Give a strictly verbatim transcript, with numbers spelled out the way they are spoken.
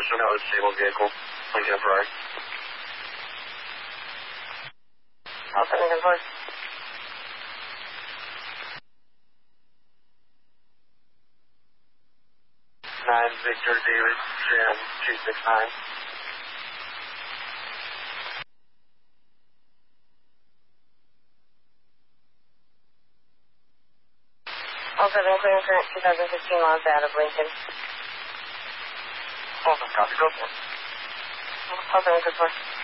another disabled vehicle. Lincoln and Ferrari. Also Lincoln Force. nine Victor David Tram two six nine. Also been clearing current two thousand fifteen miles out of Lincoln. Awesome, copy, go for it. Also Lincoln Force.